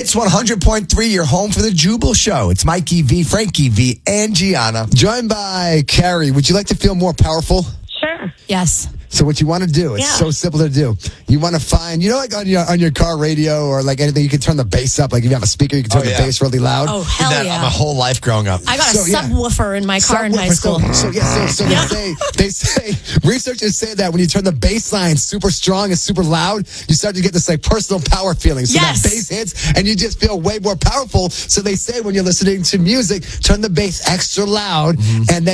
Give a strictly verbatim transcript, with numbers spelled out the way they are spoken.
Hits one hundred point three, your home for the Jubal Show. It's Mikey V, Frankie V, and Gianna. Joined by Carrie. Would you like to feel more powerful? Sure. Yes. So what you want to do, it's Yeah. so simple to do. You want to find, you know, like on your on your car radio or like anything, you can turn the bass up. Like if you have a speaker, you can turn Oh, the yeah. bass really loud. Oh, Did hell that yeah. my whole life growing up. I got a So, yeah. subwoofer in my car in high Subwoofer. school. So, so yeah, so, so they say they say researchers say that when you turn the bass line super strong and super loud, you start to get this like personal power feeling. So Yes. that bass hits and you just feel way more powerful. So they say when you're listening to music, turn the bass extra loud and then